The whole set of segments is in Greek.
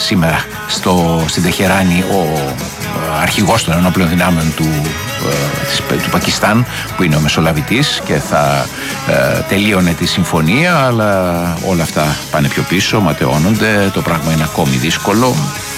σήμερα στην Τεχεράνη ο αρχηγός των ενόπλων δυνάμεων του Πακιστάν, που είναι ο μεσολαβητής, και θα τελείωνε τη συμφωνία, αλλά όλα αυτά πάνε πιο πίσω, ματαιώνονται, το πράγμα είναι ακόμη δύσκολο.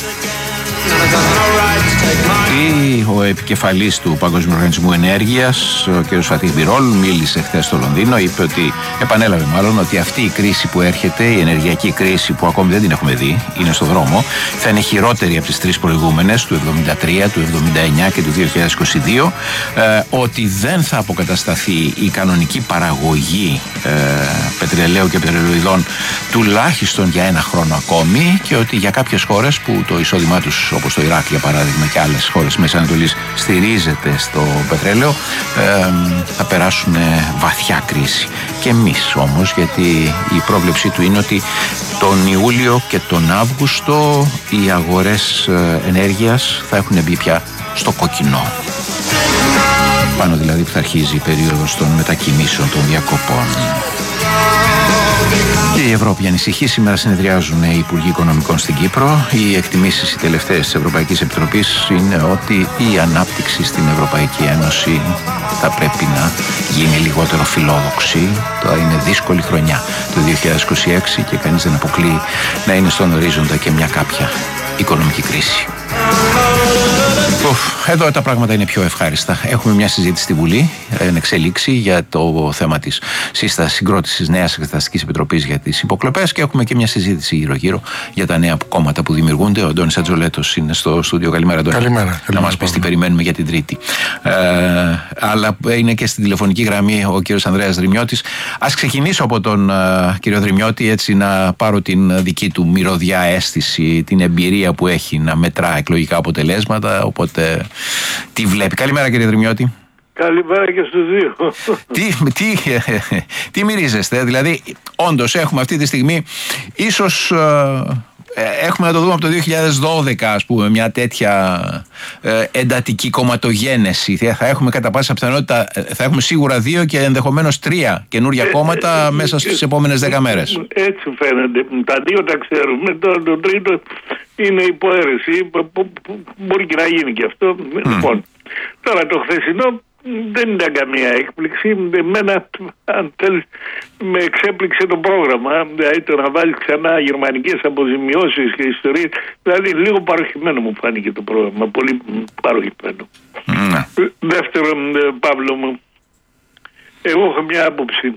Ο επικεφαλής του Παγκόσμιου Οργανισμού Ενέργειας, ο κ. Φατίχ Μπιρόλ, μίλησε χθες στο Λονδίνο, είπε ότι, επανέλαβε μάλλον, ότι αυτή η κρίση που έρχεται, η ενεργειακή κρίση που ακόμη δεν την έχουμε δει, είναι στο δρόμο, θα είναι χειρότερη από τις τρεις προηγούμενες, του 1973, του 1979 και του 2022, ότι δεν θα αποκατασταθεί η κανονική παραγωγή πετρελαίου και πετρελαιοειδών τουλάχιστον για ένα χρόνο ακόμη, και ότι για κάποιες χώρες που το εισόδημά τους, όπως το Ιράκ για παράδειγμα και άλλες χώρες Μέσης Ανατολής, στηρίζεται στο πετρέλαιο, θα περάσουν βαθιά κρίση. Και εμείς όμως, γιατί η πρόβλεψή του είναι ότι τον Ιούλιο και τον Αύγουστο οι αγορές ενέργειας θα έχουν μπει πια στο κόκκινο. Πάνω δηλαδή που θα αρχίζει η περίοδος των μετακινήσεων, των διακοπών. Και η Ευρώπη ανησυχεί. Σήμερα συνεδριάζουν οι Υπουργοί Οικονομικών στην Κύπρο. Οι εκτιμήσεις οι τελευταίες της Ευρωπαϊκής Επιτροπής είναι ότι η ανάπτυξη στην Ευρωπαϊκή Ένωση θα πρέπει να γίνει λιγότερο φιλόδοξη. Θα είναι δύσκολη χρονιά το 2026 και κανείς δεν αποκλείει να είναι στον ορίζοντα και μια κάποια οικονομική κρίση. Εδώ τα πράγματα είναι πιο ευχάριστα. Έχουμε μια συζήτηση στη Βουλή, εν εξελίξη, για το θέμα της συγκρότησης νέας Εξεταστικής Επιτροπής για τις υποκλοπές, και έχουμε και μια συζήτηση γύρω-γύρω για τα νέα κόμματα που δημιουργούνται. Ο Αντώνης Ατζολέτος είναι στο στούντιο. Καλημέρα, Αντώνη. Καλημέρα. Να μας πεις τι περιμένουμε για την Τρίτη. Αλλά είναι και στην τηλεφωνική γραμμή ο κύριος Ανδρέας Δρυμιώτης. Ας ξεκινήσω από τον κύριο Δρυμιώτη, έτσι να πάρω την δική του μυρωδιά αίσθηση, την εμπειρία που έχει να μετρά εκλογικά αποτελέσματα. Οπότε τι βλέπει. Καλημέρα, κύριε Δρυμιώτη. Καλημέρα και στους δύο. Τι μυρίζεστε, δηλαδή όντως έχουμε αυτή τη στιγμή, ίσως έχουμε να το δούμε από το 2012, ας πούμε, μια τέτοια εντατική κομματογένεση. Θα έχουμε κατά πάσα πιθανότητα, θα έχουμε σίγουρα 2 και ενδεχομένως 3 καινούργια κόμματα μέσα στις επόμενες 10 μέρες. Έτσι φαίνεται. Τα 2 τα ξέρουμε. Το τρίτο είναι υποαίρεση. Μπορεί και να γίνει και αυτό. Λοιπόν, τώρα το χθεσινό δεν ήταν καμία έκπληξη. Εμένα, αν θέλεις, με εξέπληξε το πρόγραμμα. Δηλαδή το να βάλει ξανά γερμανικές αποζημιώσεις και ιστορίες. Δηλαδή λίγο παροχημένο μου φάνηκε το πρόγραμμα. Πολύ παροχημένο. Δεύτερον, Παύλο μου, εγώ έχω μια άποψη.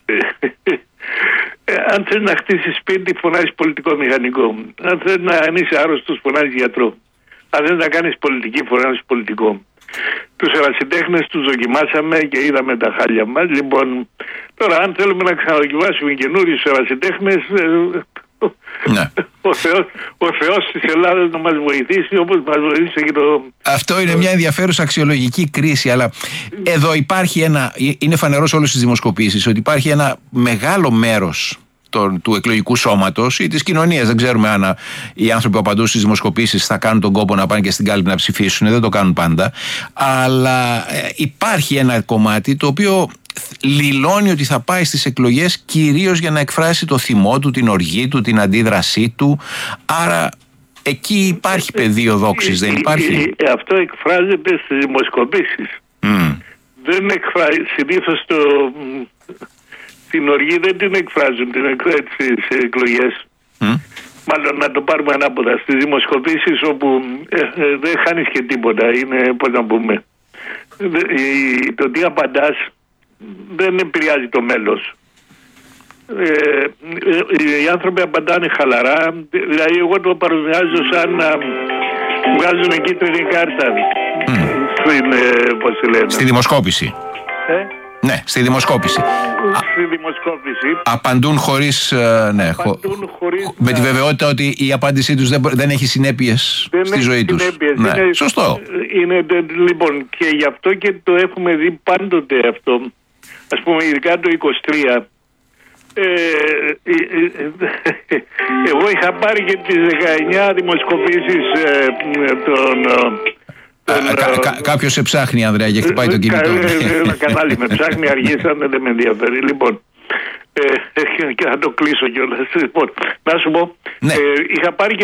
Αν θέλει να χτίσει σπίτι, φωνάζει πολιτικό μηχανικό. Αν θέλει να είσαι άρρωστος, φωνάζει γιατρό. Αν θέλει να κάνεις πολιτική, φωνάζει πολιτικό. Τους ερασιτέχνες τους δοκιμάσαμε και είδαμε τα χάλια μας. Λοιπόν, τώρα αν θέλουμε να ξαναδοκιμάσουμε καινούριους ερασιτέχνες, ναι, ο Θεός της Ελλάδας να μας βοηθήσει, όπως μας βοήθησε και το... Αυτό είναι μια ενδιαφέρουσα αξιολογική κρίση, αλλά εδώ υπάρχει είναι φανερό σε όλες τις δημοσκοπήσεις ότι υπάρχει ένα μεγάλο μέρος του εκλογικού σώματος ή της κοινωνίας. Δεν ξέρουμε αν οι άνθρωποι που απαντούν στις δημοσκοπήσεις θα κάνουν τον κόπο να πάνε και στην κάλπη να ψηφίσουν. Δεν το κάνουν πάντα. Αλλά υπάρχει ένα κομμάτι το οποίο ληλώνει ότι θα πάει στις εκλογές κυρίως για να εκφράσει το θυμό του, την οργή του, την αντίδρασή του. Άρα εκεί υπάρχει πεδίο δόξης, δεν υπάρχει? Αυτό εκφράζεται στις δημοσκοπήσεις. Δεν εκφράζει συνήθως την οργή, δεν την εκφράζουν στις εκλογές. Μάλλον να το πάρουμε ανάποδα. Στις δημοσκοπήσεις όπου δεν χάνεις και τίποτα. Είναι, πώς να πούμε, το τι απαντάς δεν επηρεάζει το μέλος. Οι άνθρωποι απαντάνε χαλαρά. Δηλαδή εγώ το παρουσιάζω σαν να βγάζουν κίτρινη κάρτα στη δημοσκόπηση. Ναι, στη δημοσκόπηση. Στη δημοσκόπηση. Απαντούν χωρίς, με τη βεβαιότητα ότι η απάντησή τους δεν έχει συνέπειες στη ζωή τους. Ναι, σωστό. Λοιπόν, και γι' αυτό και το έχουμε δει πάντοτε αυτό. Ας πούμε, ειδικά το 23. Εγώ είχα πάρει και τις 19 δημοσκοπήσεις Κάποιος σε ψάχνει, Ανδρέα, και χτυπάει το κινητό. Ένα κανάλι με ψάχνει, αργήσανε, δεν με ενδιαφέρει. Λοιπόν, και θα το κλείσω κιόλας. Λοιπόν, να σου πω, είχα πάρει